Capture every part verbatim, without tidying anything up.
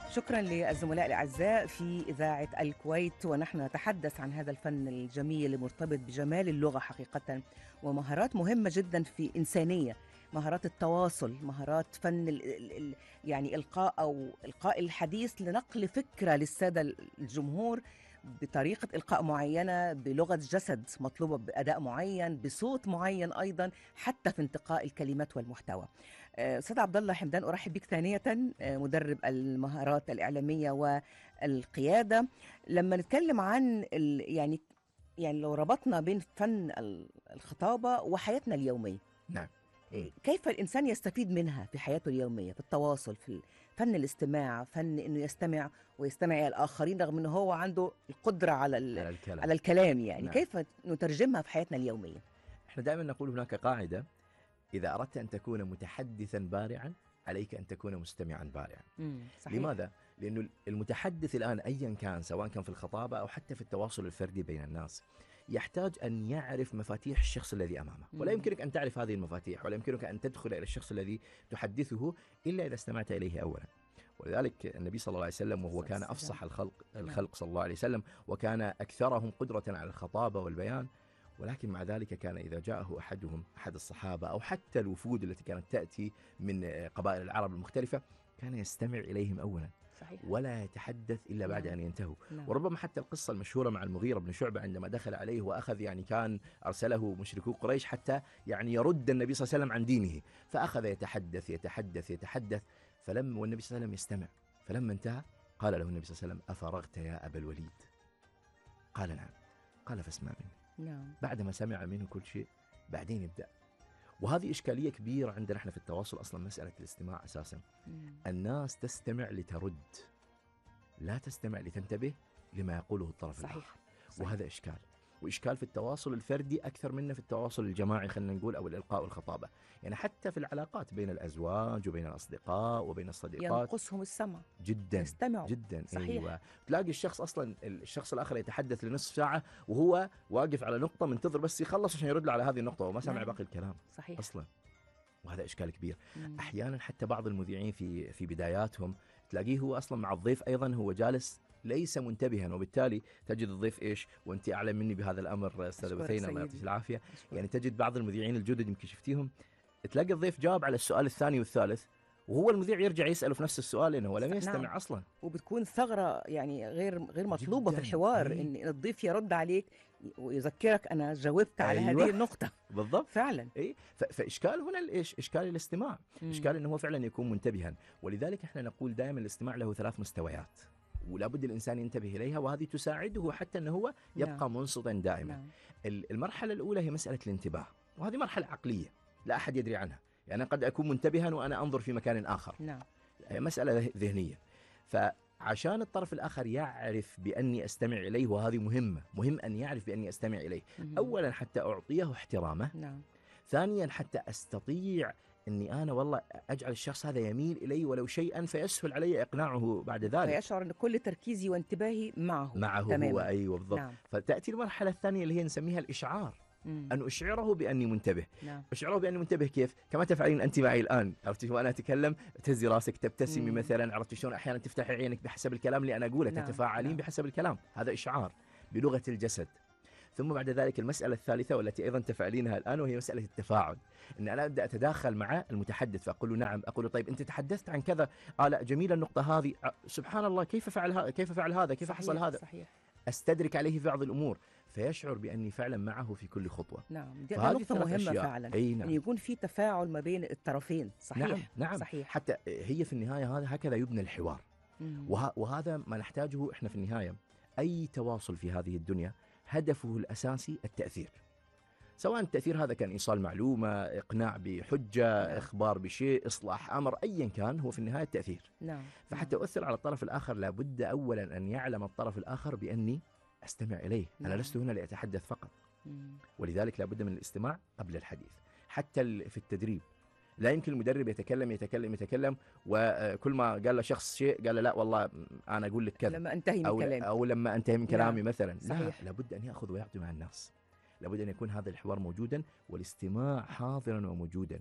شكرا للزملاء الأعزاء في إذاعة الكويت، ونحن نتحدث عن هذا الفن الجميل المرتبط بجمال اللغة حقيقة، ومهارات مهمة جدا في إنسانية، مهارات التواصل، مهارات فن ال ال ال يعني إلقاء أو إلقاء الحديث لنقل فكرة للسادة الجمهور بطريقة إلقاء معينة، بلغة جسد مطلوبة بأداء معين، بصوت معين أيضا، حتى في انتقاء الكلمات والمحتوى. آه، أستاذ عبد الله حمدان، أرحب بك ثانية، آه، مدرب المهارات الإعلامية والقيادة. لما نتكلم عن ال يعني يعني لو ربطنا بين فن ال- الخطابة وحياتنا اليومية، نعم. إيه، كيف الإنسان يستفيد منها في حياته اليومية، في التواصل، في فن الاستماع، فن إنه يستمع ويستمع إلى الآخرين رغم إنه هو عنده القدرة على ال- على الكلام. على الكلام، يعني نعم. كيف نترجمها في حياتنا اليومية؟ احنا دائما نقول هناك قاعدة: إذا أردت أن تكون متحدثا بارعا عليك أن تكون مستمعا بارعا. امم صحيح. لماذا؟ لأنه المتحدث الآن أيا كان، سواء كان في الخطابة أو حتى في التواصل الفردي بين الناس، يحتاج أن يعرف مفاتيح الشخص الذي أمامه، ولا مم. يمكنك أن تعرف هذه المفاتيح، ولا يمكنك أن تدخل إلى الشخص الذي تحدثه إلا إذا استمعت إليه أولا. ولذلك النبي صلى الله عليه وسلم، وهو كان أفصح الخلق الخلق صلى الله عليه وسلم، وكان أكثرهم قدرة على الخطابة والبيان، ولكن مع ذلك كان إذا جاءه أحدهم أحد الصحابة أو حتى الوفود التي كانت تأتي من قبائل العرب المختلفة، كان يستمع إليهم أولا صحيح. ولا يتحدث إلا بعد نعم. أن ينتهوا. نعم. وربما حتى القصة المشهورة مع المغيرة بن شعبة عندما دخل عليه وأخذ، يعني كان أرسله مشركو قريش حتى يعني يرد النبي صلى الله عليه وسلم عن دينه، فأخذ يتحدث يتحدث يتحدث فلم والنبي صلى الله عليه وسلم يستمع. فلما انتهى قال له النبي صلى الله عليه وسلم: أفرغت يا أبا الوليد؟ قال: نعم. قال: فاسمع مني. نعم. بعدما سمع منه كل شيء بعدين يبدأ. وهذه إشكالية كبيرة عندنا احنا في التواصل أصلا، مسألة الاستماع أساسا. مم. الناس تستمع لترد، لا تستمع لتنتبه لما يقوله الطرف صحيح. الآخر. صحيح. وهذا إشكال، وإشكال في التواصل الفردي أكثر منه في التواصل الجماعي، خلينا نقول، أو الإلقاء والخطابة. يعني حتى في العلاقات بين الأزواج وبين الأصدقاء وبين الصديقات ينقصهم السمع، جدا يستمعوا. جدا. صحيح. أيوة. تلاقي الشخص أصلا الشخص الآخر يتحدث لنصف ساعة وهو واقف على نقطة منتظر بس يخلص عشان يرد على هذه النقطة وما سمع نعم. باقي الكلام صحيح. أصلا. وهذا إشكال كبير. مم. أحيانا حتى بعض المذيعين في في بداياتهم تلاقيه هو أصلا مع الضيف أيضا هو جالس ليس منتبها، وبالتالي تجد الضيف إيش، وأنت أعلم مني بهذا الأمر أستاذ أشكرك بثينة الله سيدي. يعطيك العافية. أشكرك. يعني تجد بعض المذيعين الجدد يمكن شفتيهم، تلاقي الضيف جاوب على السؤال الثاني والثالث وهو المذيع يرجع يسأله في نفس السؤال لأنه هو لم نعم. يستمع أصلا. وبتكون ثغرة يعني غير غير مطلوبة جداً. في الحوار، أي. إن الضيف يرد عليك ويذكرك أنا جاوبت على أيوة. هذه النقطة. بالضبط. فعلا. اي ف- فاشكال هنا الايش، اشكال الاستماع. مم. اشكال انه هو فعلا يكون منتبها. ولذلك احنا نقول دائما الاستماع له ثلاث مستويات ولا بد الانسان ينتبه اليها، وهذه تساعده حتى انه هو يبقى نعم. منصتا دائما. نعم. ال- المرحله الاولى هي مساله الانتباه، وهذه مرحله عقليه لا احد يدري عنها. يعني قد اكون منتبها وانا انظر في مكان اخر، نعم. هي مساله ذه- ذهنيه. فعشان الطرف الاخر يعرف باني استمع اليه، وهذه مهمه، مهم ان يعرف باني استمع اليه. مم. اولا حتى اعطيه احترامه، نعم. ثانيا حتى أستطيع أني أنا والله أجعل الشخص هذا يميل إلي ولو شيئا فيسهل علي إقناعه بعد ذلك. فيشعر أن كل تركيزي وانتباهي معه معه تماماً. هو. أيوة بالضبط. نعم. فتأتي المرحلة الثانية اللي هي نسميها الإشعار، مم. أن أشعره بأني منتبه. نعم. أشعره بأني منتبه كيف؟ كما تفعلين أنت معي الآن، عرفتي وأنا أتكلم تهزي راسك تبتسمي مم. مثلا، عرفتي شلون أحيانا تفتحي عينك بحسب الكلام اللي أنا أقوله، نعم. تتفاعلين نعم. بحسب الكلام، هذا إشعار بلغة الجسد. ثم بعد ذلك المسألة الثالثة والتي أيضا تفعلينها الآن، وهي مسألة التفاعل، أن أنا أبدأ أتداخل مع المتحدث فأقول له نعم، أقول له طيب أنت تحدثت عن كذا، آه لا جميلة النقطة هذه، سبحان الله كيف فعل هذا، كيف فعل هذا، كيف صحيح. حصل هذا. صحيح. أستدرك عليه في بعض الأمور فيشعر بأني فعلا معه في كل خطوة. نعم. دي فهذه نقطة ثلاث مهمة أشياء. فعلا. أي نعم. أن يكون في تفاعل ما بين الطرفين. صحيح. نعم نعم. صحيح. حتى هي في النهاية هذا هكذا يبنى الحوار. مم. وه وهذا ما نحتاجه إحنا في النهاية. أي تواصل في هذه الدنيا هدفه الأساسي التأثير، سواء التأثير هذا كان إيصال معلومة، إقناع بحجة، نعم. إخبار بشيء، إصلاح أمر، أيا كان، هو في النهاية التأثير. نعم. فحتى أؤثر على الطرف الآخر لابد أولا أن يعلم الطرف الآخر بأني أستمع إليه. نعم. أنا لست هنا لأتحدث فقط، مم. ولذلك لابد من الاستماع قبل الحديث. حتى ال- في التدريب لا يمكن المدرب يتكلم يتكلم يتكلم وكل ما قال له شخص شيء قال له لا والله أنا أقول لك كذا، لما أنتهي من أو, كلامي. أو لما أنتهي من كلامي نعم. مثلا. صحيح. لا، لابد أن يأخذ ويعطي مع الناس، لابد أن يكون هذا الحوار موجودا والاستماع حاضرا وموجودا.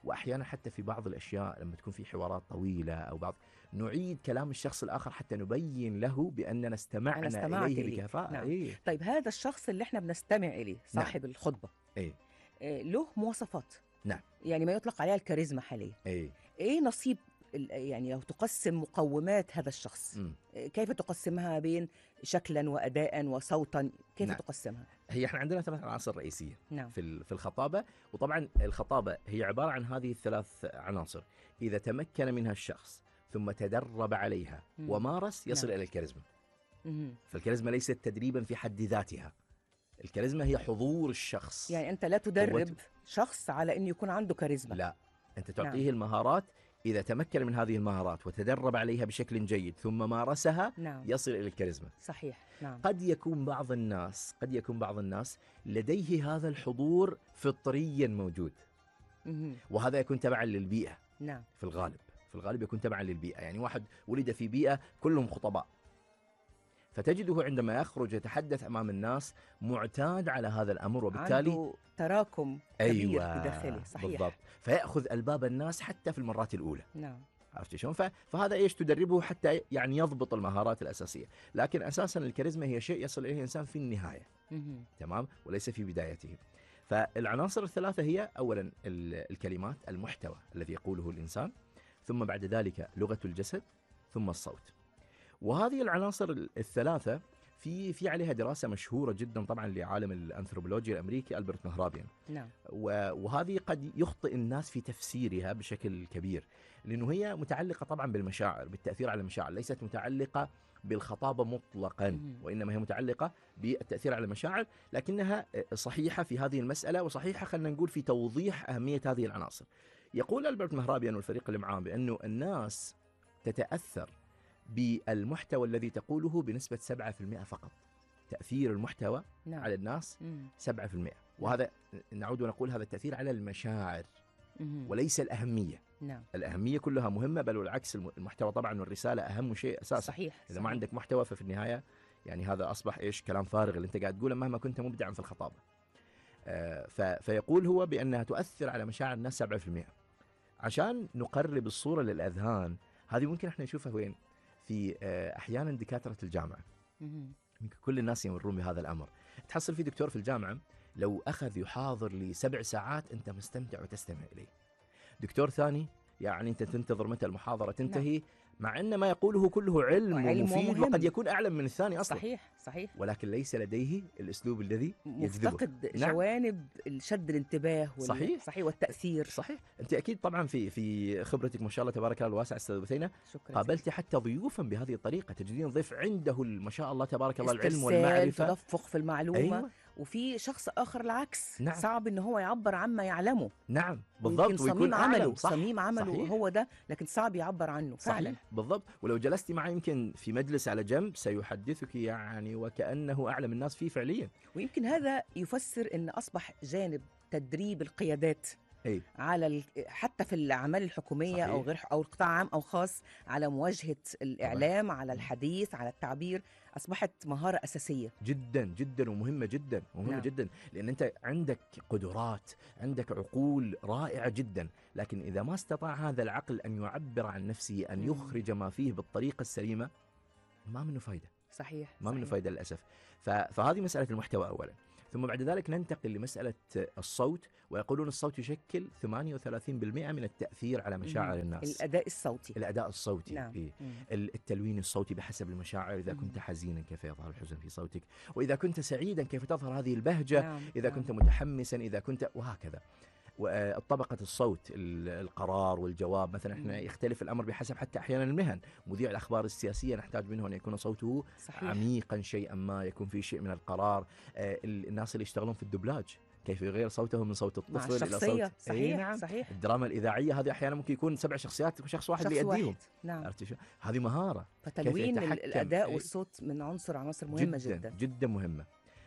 وأحيانا حتى في بعض الأشياء لما تكون في حوارات طويلة أو بعض نعيد كلام الشخص الآخر حتى نبين له بأننا أنا استمعنا استمعت إليه إليك. بكفاءة. نعم. إيه. طيب هذا الشخص اللي احنا بنستمع إليه نعم. صاحب الخطبة إيه. آه، له مواصفات، نعم. يعني ما يطلق عليها الكاريزما حاليا. إيه. ايه نصيب ال- يعني لو تقسم مقومات هذا الشخص، مم. آه، كيف تقسمها بين شكلا وأداء وصوتا، كيف نعم. تقسمها؟ هي احنا عندنا ثلاث عناصر رئيسية نعم. في ال- في الخطابة، وطبعا الخطابة هي عبارة عن هذه الثلاث عناصر. إذا تمكن منها الشخص ثم تدرب عليها مم. ومارس يصل نعم. إلى الكاريزما. مهم. فالكاريزما ليست تدريبا في حد ذاتها، الكاريزما هي حضور الشخص. يعني أنت لا تدرب قوته. شخص على أنه يكون عنده كاريزما. لا، أنت تعطيه المهارات. إذا تمكن من هذه المهارات وتدرب عليها بشكل جيد ثم مارسها نعم. يصل إلى الكاريزما. صحيح. نعم. قد يكون بعض الناس قد يكون بعض الناس لديه هذا الحضور فطريا موجود، مهم. وهذا يكون تبعا للبيئة. نعم. في الغالب في الغالب يكون تبعا للبيئة. يعني واحد ولد في بيئة كلهم خطباء، فتجده عندما يخرج يتحدث أمام الناس معتاد على هذا الأمر، وبالتالي عنده تراكم كبير أيوة بداخله. صحيح. بالضبط، فيأخذ ألباب الناس حتى في المرات الأولى. نعم. عرفت شلون؟ ف- فهذا ايش تدربه حتى يعني يضبط المهارات الأساسية. لكن أساسا الكاريزما هي شيء يصل إليه الإنسان في النهاية، مهم. تمام، وليس في بدايته. فالعناصر الثلاثة هي أولا ال- الكلمات، المحتوى الذي يقوله الإنسان، ثم بعد ذلك لغة الجسد، ثم الصوت. وهذه العناصر ال- الثلاثة في في عليها دراسة مشهورة جدا طبعا لعالم الأنثروبولوجيا الأمريكي ألبرت مهرابيان. نعم. و- وهذه قد يخطئ الناس في تفسيرها بشكل كبير، لأنه هي متعلقة طبعا بالمشاعر، بالتأثير على المشاعر، ليست متعلقة بالخطابة مطلقا، مهم. وإنما هي متعلقة بالتأثير على المشاعر، لكنها صحيحة في هذه المسألة، وصحيحة خلينا نقول في توضيح أهمية هذه العناصر. يقول ألبرت مهرابيان والفريق اللي معاه بأنه الناس تتأثر بالمحتوى الذي تقوله بنسبة سبعة بالمئة فقط. تأثير المحتوى نعم. على الناس مم. سبعة بالمئة، وهذا نعود ونقول هذا التأثير على المشاعر مهم. وليس الأهمية. نعم. الأهمية كلها مهمة، بل والعكس، الم- المحتوى طبعا والرسالة أهم شيء أساسا. صحيح. إذا صحيح. ما عندك محتوى ففي النهاية يعني هذا أصبح إيش، كلام فارغ اللي أنت قاعد تقوله مهما كنت مبدعا في الخطابة. آه، ف- فيقول هو بأنها تؤثر على مشاعر الناس سبعة بالمئة. عشان نقرب الصورة للأذهان، هذه ممكن احنا نشوفها وين؟ في آه، أحيانا دكاترة الجامعة، مهم. يمكن كل الناس يمرون بهذا الأمر. تحصل في دكتور في الجامعة لو أخذ يحاضر لسبع ساعات أنت مستمتع وتستمع إليه. دكتور ثاني يعني أنت تنتظر متى المحاضرة تنتهي، مع أن ما يقوله كله علم علم ومفيد ومهم. وقد يكون أعلم من الثاني أصلا. صحيح. صحيح. ولكن ليس لديه الأسلوب الذي يجذبه. مفتقد نعم. جوانب شد الانتباه وال... صحيح. صحيح والتأثير. صحيح. أنت أكيد طبعا في في خبرتك ما شاء الله تبارك الله الواسع أستاذ بثينة، شكرا. قابلت حتى ضيوفا بهذه الطريقة، تجدين ضيف عنده ما شاء الله تبارك الله العلم استرسال، والمعرفة. تدفق في المعلومة. أيوة. وفي شخص آخر العكس، نعم. صعب إن هو يعبر عما يعلمه. نعم ويمكن بالضبط، صميم ويكون عمله أعلم. صح. صميم عمله صحيح. هو ده، لكن صعب يعبر عنه فعلا. صحيح بالضبط. ولو جلستي معه يمكن في مجلس على جنب سيحدثك يعني وكأنه أعلم الناس فيه فعليا. ويمكن هذا يفسر إن أصبح جانب تدريب القيادات أي. على ال... حتى في الأعمال الحكومية صحيح. أو غير أو القطاع عام أو خاص، على مواجهة الإعلام، على الحديث، على التعبير، أصبحت مهارة أساسية جدا جدا ومهمة جدا ومهمة نعم. جدا، لأن أنت عندك قدرات، عندك عقول رائعة جدا، لكن إذا ما استطاع هذا العقل أن يعبر عن نفسه، أن مم. يخرج ما فيه بالطريقة السليمة، ما منه فايدة. صحيح. ما منه صحيح. فايدة للأسف. ف... فهذه مسألة المحتوى أولا، ثم بعد ذلك ننتقل لمسألة الصوت، ويقولون الصوت يشكل ثمانية وثلاثين بالمئة من التأثير على مشاعر مم. الناس. الأداء الصوتي. الأداء الصوتي. نعم. إيه؟ مم. التلوين الصوتي بحسب المشاعر، إذا مم. كنت حزينا كيف يظهر الحزن في صوتك، وإذا كنت سعيدا كيف تظهر هذه البهجة، نعم. إذا نعم. كنت متحمسا، إذا كنت، وهكذا. وطبقة الصوت، القرار والجواب مثلا، احنا مم. يختلف الأمر بحسب حتى أحيانا المهن. مذيع الأخبار السياسية نحتاج منه أن يكون صوته صحيح. عميقا شيئا ما، يكون فيه شيء من القرار. آه، الناس اللي يشتغلون في الدبلاج كيف يغير صوته من صوت مع الطفل إلى الشخصية. صوت. صحيح. إيه نعم. صحيح. الدراما الإذاعية هذه أحيانا ممكن يكون سبع شخصيات وشخص واحد اللي شخص يأديهم. واحد. نعم. عرفت شو؟ هذه مهارة. فتلوين يتحكم. الأداء إيه. والصوت من عنصر عناصر مهمة جدا جدا. جدا مهمة.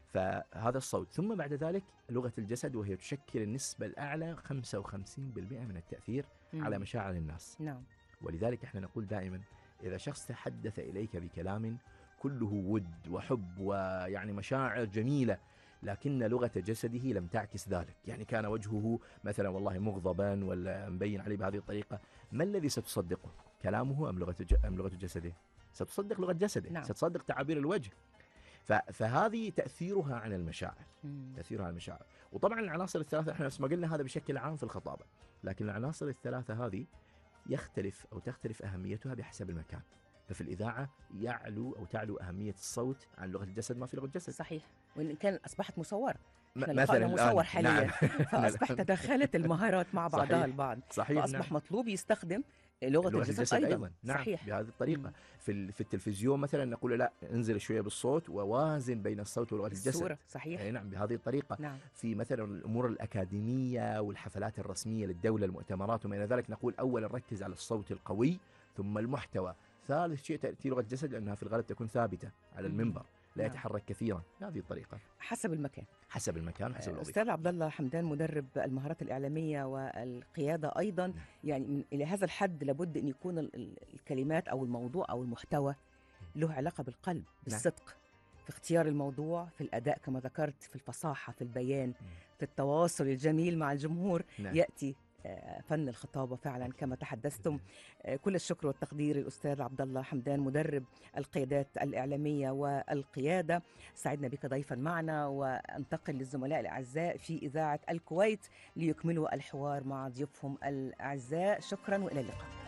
فهذا الصوت، ثم بعد ذلك لغة الجسد، وهي تشكل النسبة الأعلى خمسة وخمسين بالمئة من التأثير مم. على مشاعر الناس. نعم. ولذلك احنا نقول دائما إذا شخص تحدث إليك بكلام كله ود وحب ويعني مشاعر جميلة، لكن لغة جسده لم تعكس ذلك. يعني كان وجهه مثلا والله مغضبا ولا مبين عليه بهذه الطريقة، ما الذي ستصدقه؟ كلامه أم لغة ج- أم لغة جسده؟ ستصدق لغة جسده، نعم. ستصدق تعابير الوجه. ف- فهذه تأثيرها على المشاعر، مم. تأثيرها على المشاعر. وطبعا العناصر الثلاثة احنا نفس ما قلنا هذا بشكل عام في الخطابة، لكن العناصر الثلاثة هذه يختلف أو تختلف أهميتها بحسب المكان. ففي الإذاعة يعلو أو تعلو أهمية الصوت عن لغة الجسد ما في لغة الجسد. صحيح، وإن كان أصبحت مصورة، م- احنا مثلا لقائنا الآن مصور حاليا. نعم. فأصبح تدخلت المهارات مع بعضها صحيح. البعض، صحيح نعم. فأصبح مطلوب يستخدم لغة, لغة الجسد, الجسد أيضا, أيضا نعم. صحيح. بهذه الطريقة مم. في ال- في التلفزيون مثلا نقول له لا انزل شوية بالصوت ووازن بين الصوت ولغة الجسد. الصورة صحيح. أي نعم بهذه الطريقة. نعم. في مثلا الأمور الأكاديمية والحفلات الرسمية للدولة، المؤتمرات وما إلى ذلك، نقول أولا ركز على الصوت القوي ثم المحتوى، ثالث شيء تأتي لغة الجسد لأنها في الغالب تكون ثابتة على مم. المنبر، لا نعم. يتحرك كثيرا بهذه الطريقة حسب المكان. حسب المكان وحسب الوظيفة. أستاذ عبد الله حمدان، مدرب المهارات الإعلامية والقيادة أيضا، نعم. يعني من إلى هذا الحد لابد أن يكون ال- ال- الكلمات أو الموضوع أو المحتوى له علاقة بالقلب، بالصدق في اختيار الموضوع، في الأداء كما ذكرت، في الفصاحة، في البيان، في التواصل الجميل مع الجمهور. نعم. يأتي آه، فن الخطابة فعلا كما تحدثتم. آه، كل الشكر والتقدير الأستاذ عبد الله حمدان، مدرب القيادات الإعلامية والقيادة. سعدنا بك ضيفا معنا، وانتقل للزملاء الأعزاء في إذاعة الكويت ليكملوا الحوار مع ضيوفهم الأعزاء. شكرا وإلى اللقاء.